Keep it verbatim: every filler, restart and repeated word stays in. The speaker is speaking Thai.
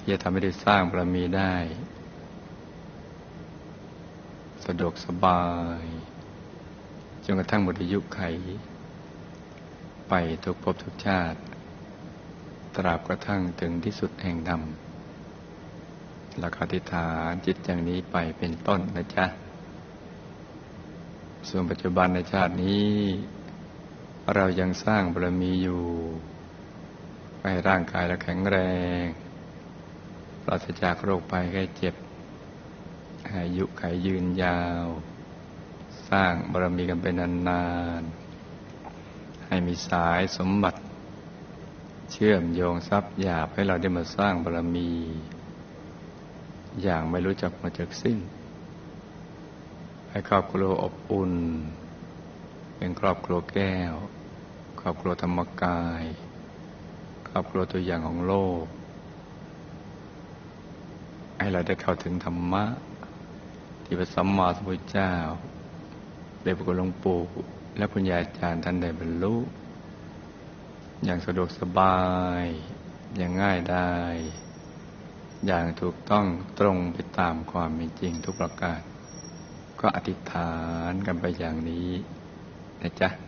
ที่จะทำให้ได้สร้างบารมีได้สะดวกสบายจนกระทั่งหมดอายุไขไปทุกภพทุกชาติตราบกระทั่งถึงที่สุดแห่งธรรมแล้วก็อธิษฐานจิตอย่างนี้ไปเป็นต้นนะจ๊ะส่วนปัจจุบันในชาตินี้เรายังสร้างบารมีอยู่ให้ร่างกายเราแข็งแรงปราศจากโรคภัยไข้เจ็บให้อายุขายยืนยาวสร้างบารมีกันไปนานๆให้มีสายสมบัติเชื่อมโยงทรัพย์หยาบให้เราได้มาสร้างบารมีอย่างไม่รู้จักหมดจากสิ้นให้ครอบครัวอบอุ่นเป็นครอบครัวแก้วครอบครัวธรรมกายครอบครัวตัวอย่างของโลกให้เราได้เข้าถึงธรรมะที่พระสัมมาสัมพุทธเจ้าได้พระคุณหลวงปู่และปุญญาจารย์ท่านได้บรรลุอย่างสะดวกสบายอย่างง่ายดายอย่างถูกต้องตรงไปตามความเป็นจริงทุกประการก็อธิษฐานกันไปอย่างนี้นะจ๊ะ